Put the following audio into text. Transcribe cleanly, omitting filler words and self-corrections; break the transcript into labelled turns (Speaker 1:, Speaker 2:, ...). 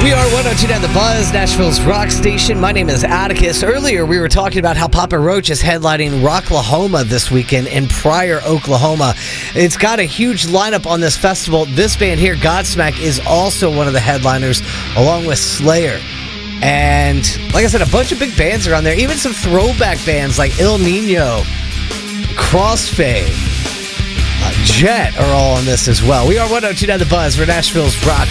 Speaker 1: We are 102.9 The Buzz, Nashville's rock station. My name is Atticus. Earlier, we were talking about how Papa Roach is headlining Rocklahoma this weekend in Pryor, Oklahoma. It's got a huge lineup on this festival. This band here, Godsmack, is also one of the headliners, along with Slayer. And, like I said, a bunch of big bands around there. Even some throwback bands like Il Nino, Crossfade, Jet are all on this as well. We are 102.9 The Buzz. We're Nashville's rock